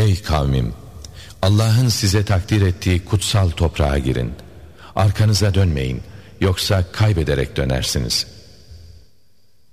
Ey kavmim! Allah'ın size takdir ettiği kutsal toprağa girin. Arkanıza dönmeyin, yoksa kaybederek dönersiniz.